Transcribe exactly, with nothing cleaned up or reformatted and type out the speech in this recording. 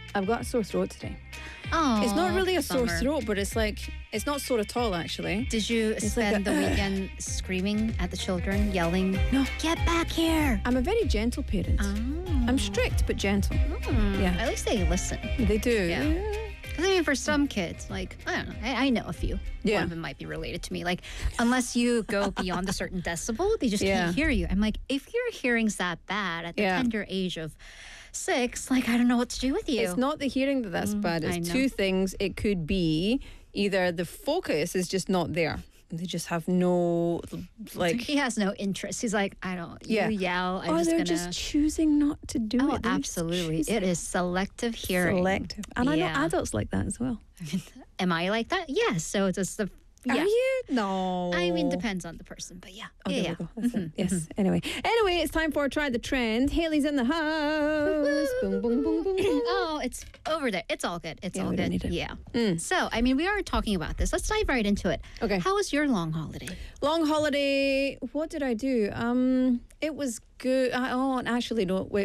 I've got a sore throat today. Oh, It's not really a sore bummer. throat, but it's like, it's not sore at all, actually. Did you It's spend like a- the weekend screaming at the children, yelling, No. get back here? I'm a very gentle parent. Oh. I'm strict, but gentle. Hmm. Yeah. At least they listen. They do. Yeah. Because I mean, for some kids, like, I don't know, I, I know a few. Yeah. One of them might be related to me. Like, unless you go beyond a certain decibel, they just Yeah. can't hear you. I'm like, if your hearing's that bad at the Yeah. tender age of six, like, I don't know what to do with you. It's not the hearing that that's bad. I It's know. two things. It could be either the focus is just not there. They just have no, like... He has no interest. He's like, I don't, you Yeah. yell, I'm or just they're gonna... just choosing not to do Oh, it. They're just absolutely. choosing- It is selective hearing. Selective. And I know Yeah. adults like that as well. Am I like that? Yes. So it's just the... Yeah. Are you? No. I mean, depends on the person, but yeah. Oh, yeah, there yeah. we go. That's it. Yes. Anyway. Anyway, it's time for Try the Trend. Haley's in the house. Boom, boom, boom, boom, boom. Oh, it's over there. It's all good. It's Yeah, all we don't good. need it. Yeah. Mm. So, I mean, we are talking about this. Let's dive right into it. Okay. How was your long holiday? Long holiday. What did I do? Um, it was good. I, oh, and actually, no. Wait.